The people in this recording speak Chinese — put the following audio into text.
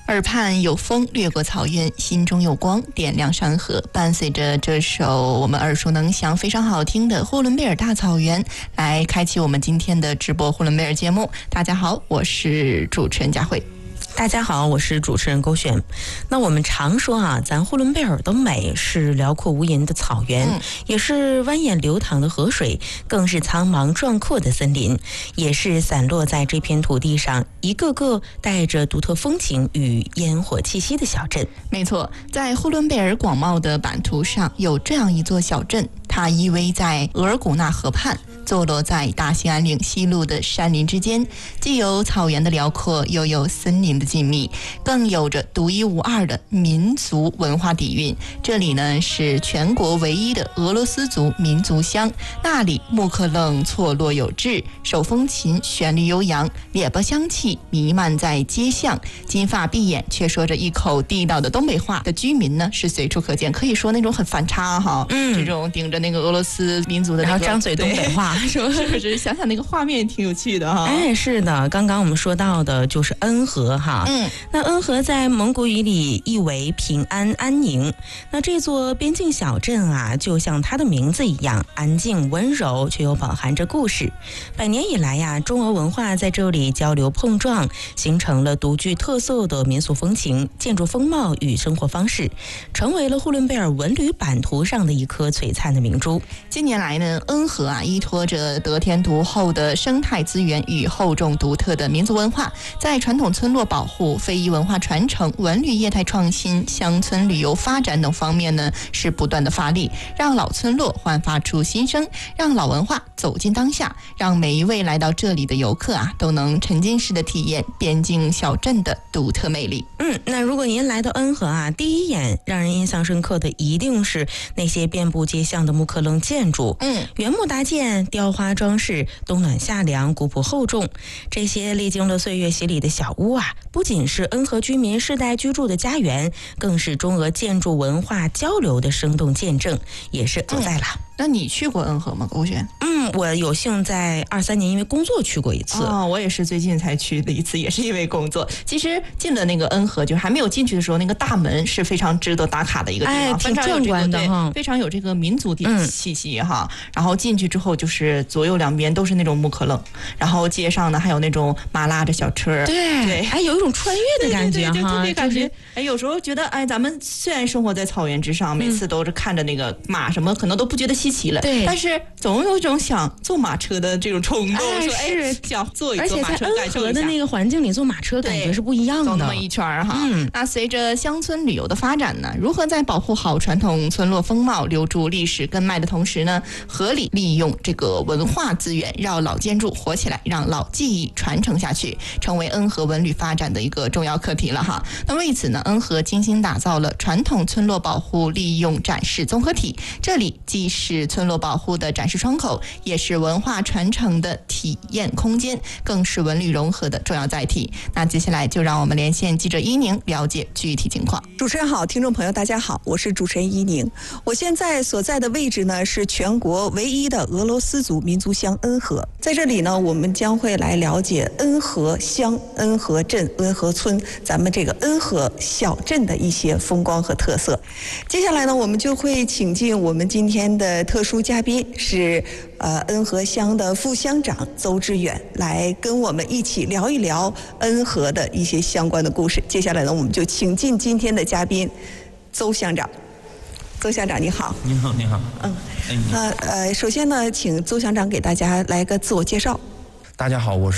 耳畔有风掠过草原，心中有光点亮山河。伴随着这首我们耳熟能详非常好听的呼伦贝尔大草原，来开启我们今天的直播呼伦贝尔节目。大家好，我是主持人佳慧。 大家好，我是主持人勾选。那我们常说啊，咱呼伦贝尔的美是辽阔无垠的草原，也是蜿蜒流淌的河水，更是苍茫壮阔的森林，也是散落在这片土地上一个个带着独特风情与烟火气息的小镇。 没错，在呼伦贝尔广袤的版图上有这样一座小镇，它依偎在额尔古纳河畔，坐落在大兴安岭西麓的山林之间，既有草原的辽阔，又有森林的静谧，更有着独一无二的民族文化底蕴。这里呢是全国唯一的俄罗斯族民族乡，那里木克楞错落有致，手风琴旋律悠扬，列巴香气弥漫在街巷，金发碧眼却说着一口地道的东北话的居民呢是随处可见，可以说那种很反差哈，这种顶着那个俄罗斯民族的、 然后张嘴东北话， 是不是？想想那个画面挺有趣的哈。 哎，是的，刚刚我们说到的就是恩和哈，那恩和在蒙古语里意为平安安宁。那这座边境小镇啊，就像它的名字一样，安静温柔，却又饱含着故事。百年以来呀，中俄文化在这里交流碰撞，形成了独具特色的民俗风情、建筑风貌与生活方式，成为了呼伦贝尔文旅版图上的一颗璀璨的明珠。 近年来呢，恩和啊依托着得天独厚的生态资源与厚重独特的民族文化，在传统村落保护、非遗文化传承、文旅业态创新、乡村旅游发展等方面呢，是不断的发力，让老村落焕发出新生，让老文化走进当下，让每一位来到这里的游客啊，都能沉浸式的体验边境小镇的独特魅力。 那如果您来到恩和啊，第一眼让人印象深刻的一定是那些遍布街巷的木克楞建筑，原木搭建、雕花装饰，冬暖夏凉，古朴厚重。这些历经了岁月洗礼的小屋啊，不仅是恩和居民世代居住的家园，更是中俄建筑文化交流的生动见证，也是走在了。 那你去过恩和吗，勾选？ 我有幸在23年因为工作去过一次。 我也是最近才去的一次，也是因为工作。其实进了那个恩和，就是还没有进去的时候，那个大门是非常值得打卡的一个地方， 挺壮观的哈， 非常有这个民族的气息哈。然后进去之后，就是左右两边都是那种木克楞，然后街上呢还有那种马拉着小车，对， 有一种穿越的感觉哈， 就特别感觉。有时候觉得咱们虽然生活在草原之上，每次都是看着那个马什么，可能都不觉得稀奇了， 对， 但是总有一种想坐马车的这种冲动， 是想坐一坐马车，感受一下。 而且在恩和的那个环境里坐马车，感觉是不一样的， 走那么一圈哈。那随着乡村旅游的发展呢，如何在保护好传统村落风貌、留住历史根脉的同时呢，合理利用这个文化资源，让老建筑活起来，让老技艺传承下去，成为恩和文旅发展的一个重要课题了哈。那为此呢，恩和精心打造了传统村落保护利用展示综合体，这里既是村落保护的展示窗口，也是文化传承的体验空间，更是文旅融合的重要载体。那接下来就让我们连线记者伊宁，了解具体情况。 主持人好，听众朋友大家好，我是主持人伊宁。我现在所在的位置呢，是全国唯一的俄罗斯族民族乡恩和。在这里呢，我们将会来了解恩和乡、恩和镇、恩和村，咱们这个恩和小镇的一些风光和特色。接下来呢，我们就会请进我们今天的特殊嘉宾，是恩和乡的副乡长邹志远，来跟我们一起聊一聊恩和的一些相关的故事。接下来呢，我们就请进今天的嘉宾邹乡长。邹乡长你好。 你好，你好。 首先呢，请邹乡长给大家来个自我介绍。 大家好，我是